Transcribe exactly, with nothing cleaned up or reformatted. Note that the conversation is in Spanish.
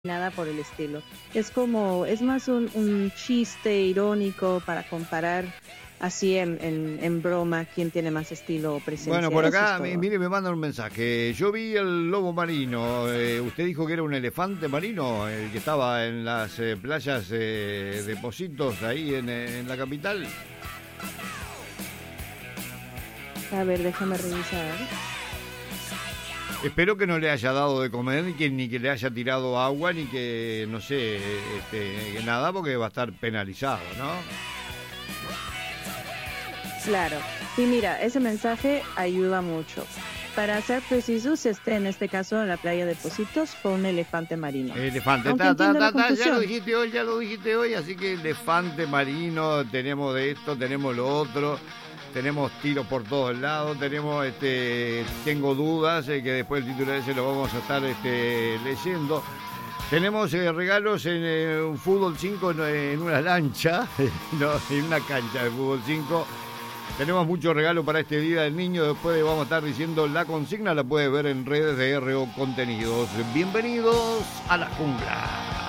nada por el estilo. Es como, es más un, un chiste irónico para comparar así en, en, en broma quién tiene más estilo o presencia. Bueno, por Eso acá, es mi- todo. mire, me mandan un mensaje. Yo vi el lobo marino. Eh, usted dijo que era un elefante marino, el que estaba en las eh, playas eh, de Positos, ahí en, eh, en la capital. A ver, déjame revisar. Espero que no le haya dado de comer, ni que, ni que le haya tirado agua, ni que, no sé, este, que nada, porque va a estar penalizado, ¿no? Claro. Y mira, ese mensaje ayuda mucho. Para ser precisos, este, en este caso, en la playa de Positos, fue un elefante marino. Elefante, Aunque ta, ta, entiendo la ta, ta, ya lo confusión. dijiste hoy, ya lo dijiste hoy, así que elefante marino, tenemos de esto, tenemos lo otro, tenemos tiros por todos lados, tenemos, este, tengo dudas, eh, que después el titular ese lo vamos a estar este, leyendo. Tenemos eh, regalos en eh, un fútbol cinco en, en una lancha, no, en una cancha de fútbol cinco. Tenemos muchos regalos para este Día del Niño. Después vamos a estar diciendo la consigna, la puedes ver en redes de R O Contenidos. Bienvenidos a la jungla.